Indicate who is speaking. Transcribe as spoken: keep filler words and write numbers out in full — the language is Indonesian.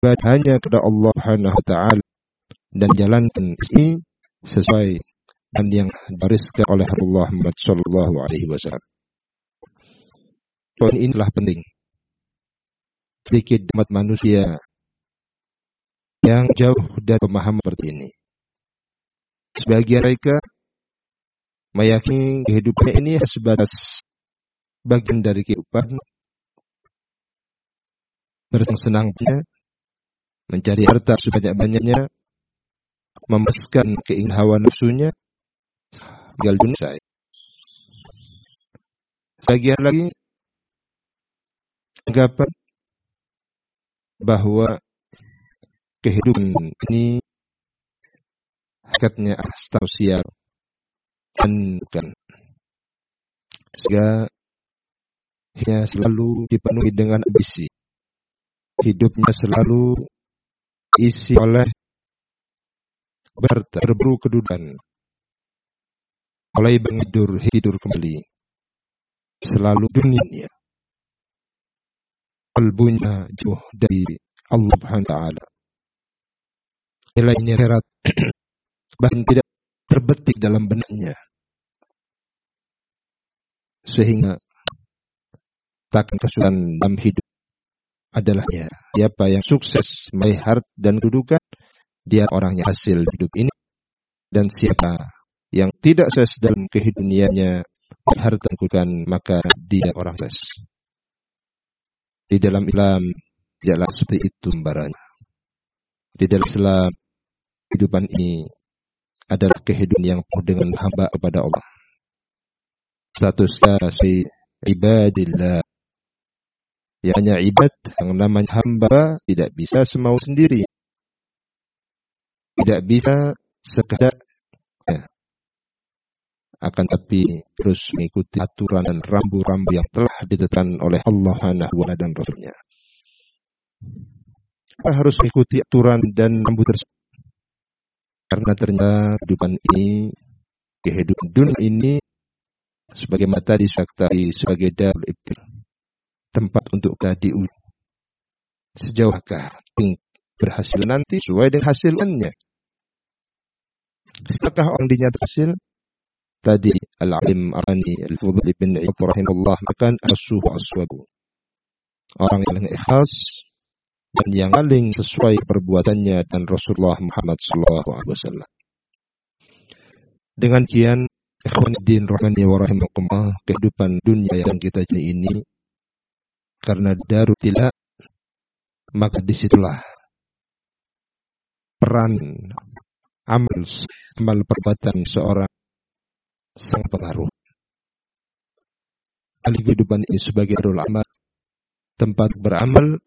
Speaker 1: beribadah hanya kepada Allah Subhanahu wa taala dan jalankan ini sesuai dan yang digariskan oleh Rasulullah Muhammad sallallahu alaihi wasallam. Poin ini adalah penting. Sedikit umat manusia yang jauh dari pemahaman seperti ini. Sebagian mereka meyakini kehidupan ini sebatas bagian dari kehidupan, bersenang-senangnya, mencari harta sebanyak-banyaknya, memuaskan keinginan hawa nafsunya, tinggal dunia saya. Sebagian lagi anggapan bahwa kehidupan ini hakikatnya sosial dan bukan, sehingga hanya selalu dipenuhi dengan ambisi. Hidupnya selalu isi oleh berburu kedudukan, mulai bangun tidur tidur kembali, selalu dunia, kalbunya jauh dari Allah Subhanahu wa taala. Nilai-nilai akhirat bahkan tidak terbetik dalam benaknya, sehingga takkan kesulitan dalam hidup adalah ya, siapa yang sukses meraih harta dan kedudukan, dia orang yang hasil hidup ini, dan siapa yang tidak sukses dalam kehidupannya harta dan kedudukan, maka dia orang sukses. Di dalam Islam tidaklah seperti itu gambarannya. Di dalam Islam kehidupan ini adalah kehidupan yang penuh dengan hamba kepada Allah. Statusnya si ibadillah, yang hanya ibad, yang namanya hamba, tidak bisa semau sendiri, tidak bisa sekadar, ya, akan tapi terus mengikuti aturan dan rambu-rambu yang telah ditetapkan oleh Allah dan Rasulnya. Kita harus mengikuti aturan dan rambu tersebut, karena ternyata kehidupan ini, kehidupan dunia ini, sebagai mata disaktai sebagai darul ibtil, tempat untuk kita diuji. Sejauhkah berhasil nanti sesuai dengan hasilnya? Setelah orang dinyatakan hasil, tadi Al-Alim Arani Al-Fudhul bin Iyad rahimahullah makan asuh aswabu, orang yang ikhlas dan yang paling sesuai perbuatannya dan Rasulullah Muhammad sallallahu alaihi wasallam. Dengan kian ikhwanuddin rahmani wa rahimakumullah, kehidupan dunia yang kita jalani ini karena darul ibtila, maka disitulah peran amal amal perbuatan seorang sangat pengaruh. Kehidupan ini sebagai darul amal, tempat beramal,